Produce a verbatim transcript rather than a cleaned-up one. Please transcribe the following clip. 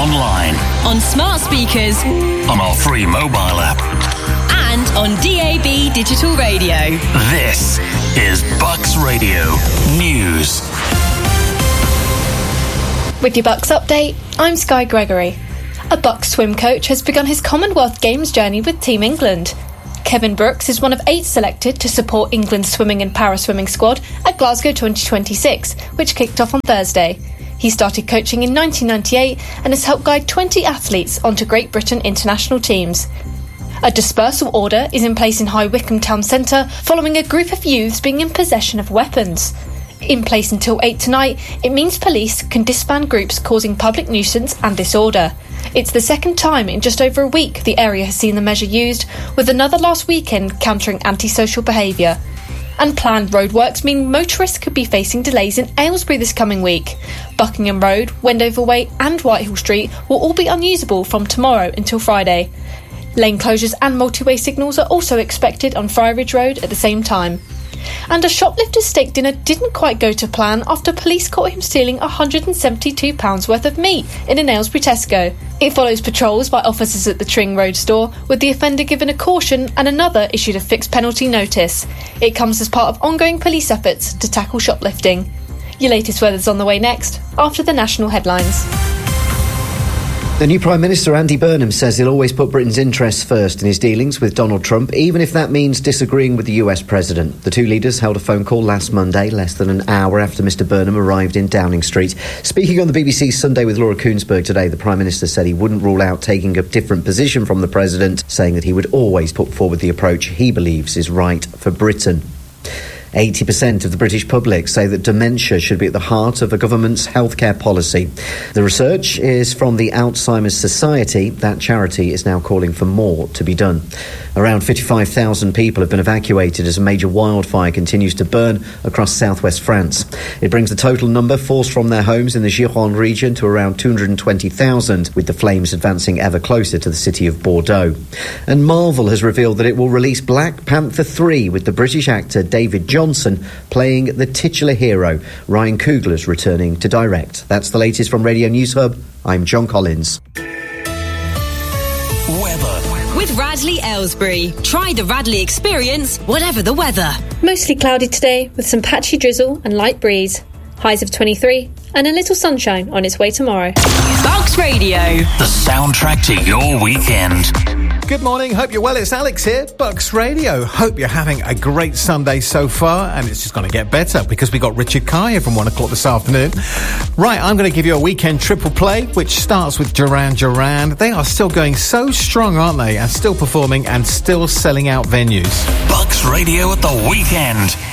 online, on smart speakers, on our free mobile app, and on D A B digital radio. This is Bucks Radio News. With your Bucks update, I'm Sky Gregory. A Bucks swim coach has begun his Commonwealth Games journey with Team England. Kevin Brooks is one of eight selected to support England's swimming and para-swimming squad at Glasgow twenty twenty-six, which kicked off on Thursday. He started coaching in nineteen ninety-eight and has helped guide twenty athletes onto Great Britain international teams. A dispersal order is in place in High Wycombe Town Centre following a group of youths being in possession of weapons. In place until eight tonight, it means police can disband groups causing public nuisance and disorder. It's the second time in just over a week the area has seen the measure used, with another last weekend countering antisocial behaviour. And planned roadworks mean motorists could be facing delays in Aylesbury this coming week. Buckingham Road, Wendover Way and Whitehall Street will all be unusable from tomorrow until Friday. Lane closures and multi-way signals are also expected on Friarridge Road at the same time. And a shoplifter's steak dinner didn't quite go to plan after police caught him stealing one hundred seventy-two pounds worth of meat in an Aylesbury Tesco. It follows patrols by officers at the Tring Road store, with the offender given a caution and another issued a fixed penalty notice. It comes as part of ongoing police efforts to tackle shoplifting. Your latest weather's on the way next, after the national headlines. The new Prime Minister, Andy Burnham, says he'll always put Britain's interests first in his dealings with Donald Trump, even if that means disagreeing with the U S President. The two leaders held a phone call last Monday, less than an hour after Mr Burnham arrived in Downing Street. Speaking on the B B C's Sunday with Laura Koonsberg today, the Prime Minister said he wouldn't rule out taking a different position from the President, saying that he would always put forward the approach he believes is right for Britain. eighty percent of the British public say that dementia should be at the heart of a government's healthcare policy. The research is from the Alzheimer's Society. That charity is now calling for more to be done. Around fifty-five thousand people have been evacuated as a major wildfire continues to burn across southwest France. It brings the total number forced from their homes in the Gironde region to around two hundred twenty thousand, with the flames advancing ever closer to the city of Bordeaux. And Marvel has revealed that it will release Black Panther three with the British actor David Johnson Johnson playing the titular hero. Ryan Coogler's returning to direct. That's the latest from Radio News Hub. I'm John Collins. Weather. With Radley Aylesbury. Try the Radley experience, whatever the weather. Mostly cloudy today, with some patchy drizzle and light breeze. Highs of twenty-three and a little sunshine on its way tomorrow. Bucks Radio. The soundtrack to your weekend. Good morning, hope you're well. It's Alex here, Bucks Radio. Hope you're having a great Sunday so far, and it's just going to get better because we got Richard Carr here from one o'clock this afternoon. Right, I'm going to give you a weekend triple play, which starts with Duran Duran. They are still going so strong, aren't they? And still performing and still selling out venues. Bucks Radio at the weekend.